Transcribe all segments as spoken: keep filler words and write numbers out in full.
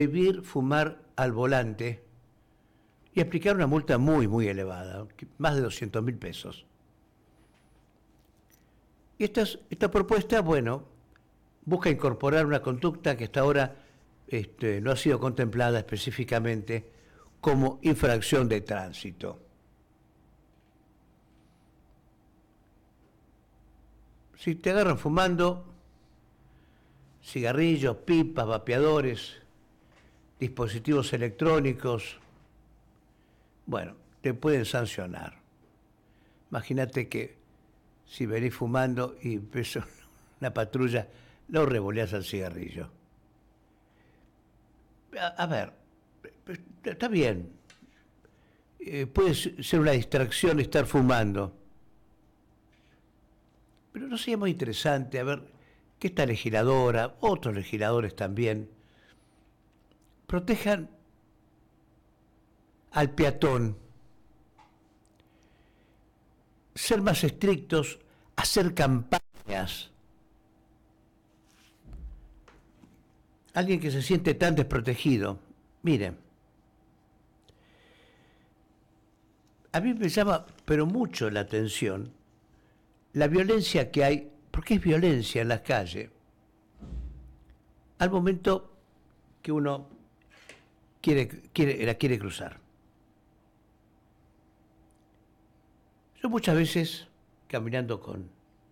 prohibir fumar al volante y aplicar una multa muy, muy elevada, más de doscientos mil pesos. Y esta, esta propuesta, bueno, busca incorporar una conducta que hasta ahora este, no ha sido contemplada específicamente como infracción de tránsito. Si te agarran fumando cigarrillos, pipas, vapeadores, dispositivos electrónicos, bueno, te pueden sancionar. Imagínate que si venís fumando y ves una patrulla, lo revoleás al cigarrillo. A, a ver, está bien. Eh, puede ser una distracción estar fumando. Pero no sería muy interesante, a ver, que esta legisladora, otros legisladores también, protejan al peatón, ser más estrictos, hacer campañas. Alguien que se siente tan desprotegido. Miren, a mí me llama, pero mucho la atención, la violencia que hay, porque es violencia en las calles, al momento que uno quiere, quiere, la quiere cruzar. Yo muchas veces, caminando con,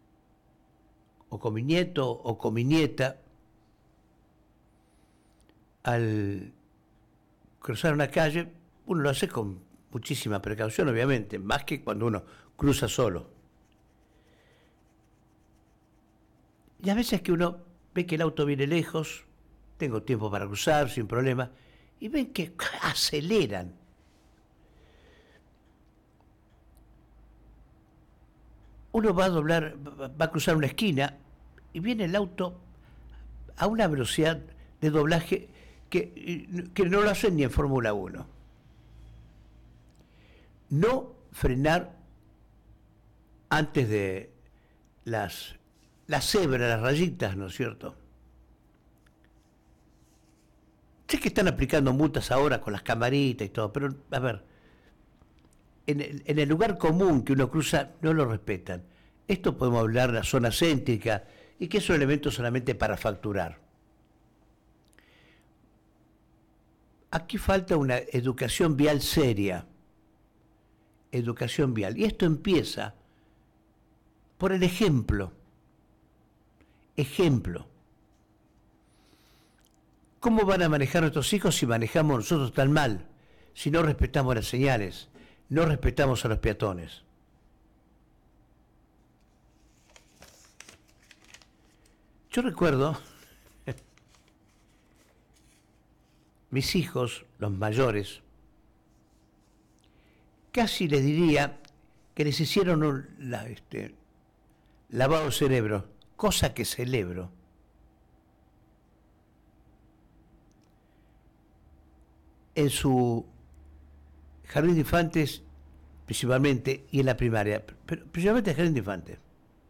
o con mi nieto o con mi nieta, al cruzar una calle, uno lo hace con muchísima precaución, obviamente, más que cuando uno cruza solo. Y a veces que uno ve que el auto viene lejos, tengo tiempo para cruzar sin problema, y ven que aceleran. Uno va a doblar, va a cruzar una esquina, y viene el auto a una velocidad de doblaje que, que no lo hacen ni en Fórmula uno. No frenar antes de las, las cebras, las rayitas, ¿no es cierto? Sé que están aplicando multas ahora con las camaritas y todo, pero a ver, en el, en el lugar común que uno cruza no lo respetan. Esto podemos hablar de la zona céntrica y que es un elemento solamente para facturar. Aquí falta una educación vial seria. Educación vial. Y esto empieza por el ejemplo. Ejemplo. ¿Cómo van a manejar nuestros hijos si manejamos nosotros tan mal? Si no respetamos las señales, no respetamos a los peatones. Yo recuerdo, mis hijos, los mayores, casi les diría que les hicieron un la, este, lavado de cerebro, cosa que celebro. En su jardín de infantes, principalmente, y en la primaria, pero principalmente en el jardín de infantes.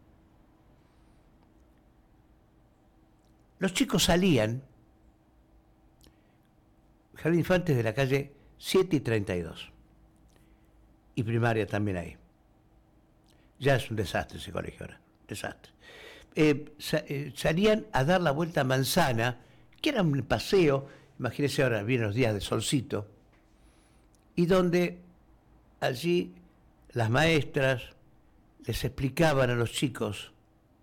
Los chicos salían, jardín de infantes de la calle siete y treinta y dos, y primaria también ahí. Ya es un desastre ese colegio ahora, desastre. Eh, sa eh, salían a dar la vuelta a Manzana, que era un paseo, imagínense ahora, vienen los días de solcito, y donde allí las maestras les explicaban a los chicos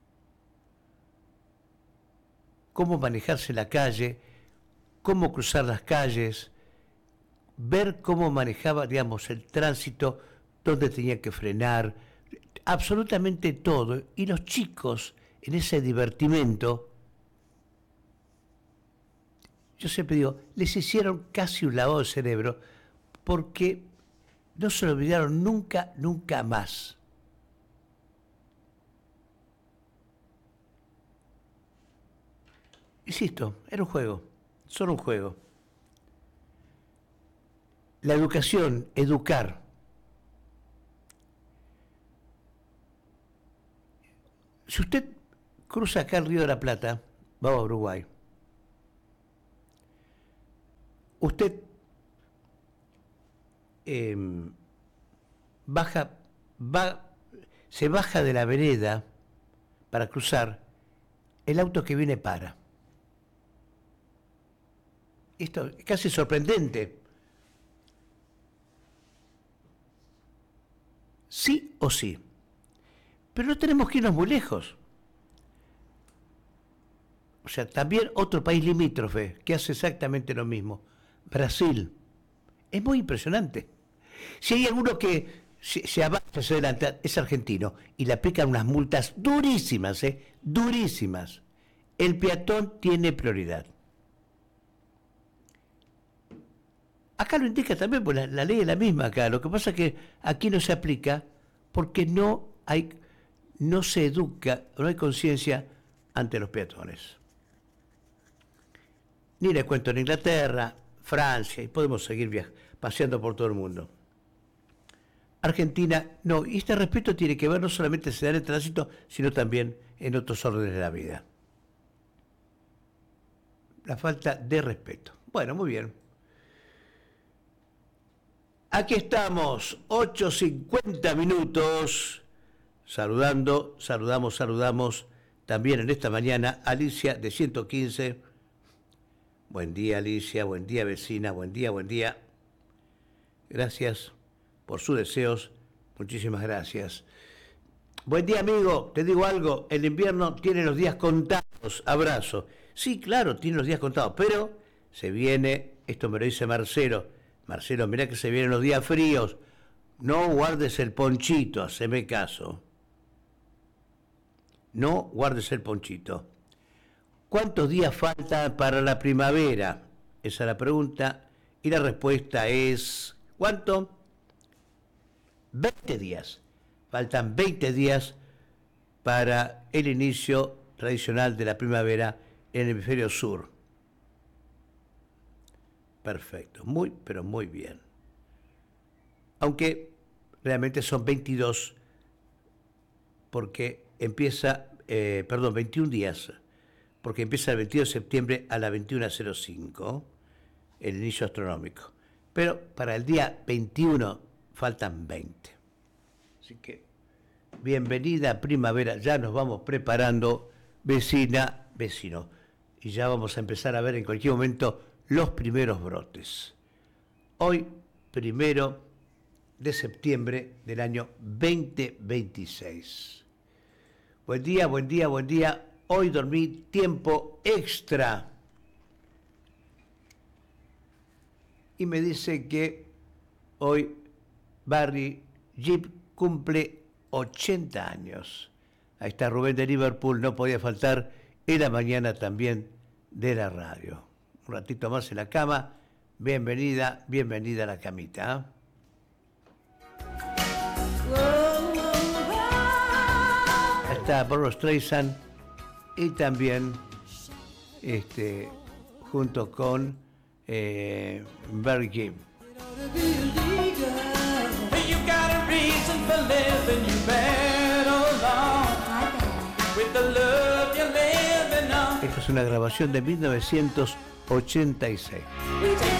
cómo manejarse la calle, cómo cruzar las calles, ver cómo manejaba, digamos, el tránsito, dónde tenía que frenar, absolutamente todo. Y los chicos, en ese divertimento, yo siempre digo, les hicieron casi un lavado de cerebro, porque no se lo olvidaron nunca, nunca más. Insisto, era un juego, solo un juego. La educación, educar. Si usted cruza acá el Río de la Plata, va a Uruguay, usted eh, baja, va, se baja de la vereda para cruzar, el auto que viene para. Esto es casi sorprendente. Sí o sí. Pero no tenemos que irnos muy lejos. O sea, también otro país limítrofe que hace exactamente lo mismo. Brasil. Es muy impresionante. Si hay alguno que se, se avanza, se adelanta, es argentino. Y le aplican unas multas durísimas, ¿eh? Durísimas. El peatón tiene prioridad. Acá lo indica también, pues la, la ley es la misma acá. Lo que pasa es que aquí no se aplica porque no hay, no se educa, no hay conciencia ante los peatones. Ni les cuento en Inglaterra, Francia, y podemos seguir viajando, paseando por todo el mundo. Argentina, no, y este respeto tiene que ver no solamente en el tránsito, sino también en otros órdenes de la vida. La falta de respeto. Bueno, muy bien. Aquí estamos, ocho cincuenta minutos, saludando, saludamos, saludamos también en esta mañana a Alicia de ciento quince. Buen día, Alicia, buen día, vecina, buen día, buen día. Gracias por sus deseos, muchísimas gracias. Buen día, amigo, te digo algo, el invierno tiene los días contados, abrazo. Sí, claro, tiene los días contados, pero se viene, esto me lo dice Marcelo, Marcelo, mirá que se vienen los días fríos. No guardes el ponchito, haceme caso. No guardes el ponchito. ¿Cuántos días faltan para la primavera? Esa es la pregunta. Y la respuesta es... ¿Cuánto? veinte días. Faltan veinte días para el inicio tradicional de la primavera en el hemisferio sur. Perfecto, muy, pero muy bien. Aunque realmente son veintidós, porque empieza, eh, perdón, veintiún días, porque empieza el veintidós de septiembre a las veintiuna cero cinco, el inicio astronómico. Pero para el día veintiuno faltan veinte. Así que, bienvenida primavera, ya nos vamos preparando, vecina, vecino. Y ya vamos a empezar a ver en cualquier momento los primeros brotes. Hoy, primero de septiembre del año veinte veintiséis. Buen día, buen día, buen día. Hoy dormí tiempo extra. Y me dice que hoy Barry Jeep cumple ochenta años. Ahí está Rubén de Liverpool, no podía faltar en la mañana también de la radio. Un ratito más en la cama. Bienvenida, bienvenida a la camita. Ahí está Barbra Streisand y también este, junto con eh, Barry Gibb. Esta es una grabación de mil novecientos ochenta y seis.